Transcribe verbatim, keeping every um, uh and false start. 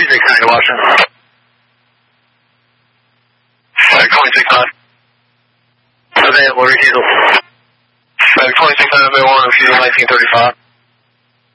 Caesar County, Washington. Flight twenty-six nine. Available, refusal. Flight twenty-six nine, available, refusal nineteen thirty-five.